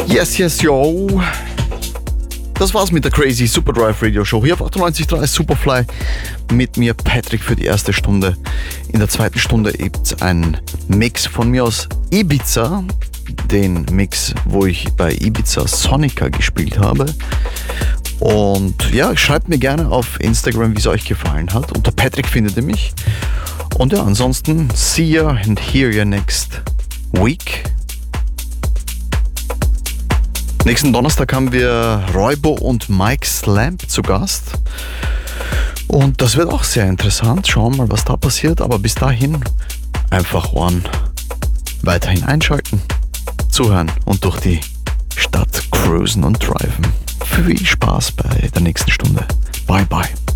Yes, yo. Das war's mit der Crazy Superdrive Radio Show hier auf 98.3 Superfly. Mit mir Patrick für die erste Stunde. In der zweiten Stunde gibt's einen Mix von mir aus Ibiza. Den Mix, wo ich bei Ibiza Sonica gespielt habe. Und ja, schreibt mir gerne auf Instagram, wie es euch gefallen hat. Unter Patrick findet ihr mich. Und ja, ansonsten, see you and hear you next week. Nächsten Donnerstag haben wir Roybo und Mike Slamp zu Gast. Und das wird auch sehr interessant. Schauen wir mal, was da passiert. Aber bis dahin einfach Ohren weiterhin einschalten, zuhören und durch die Stadt cruisen und driven. Viel Spaß bei der nächsten Stunde. Bye, bye.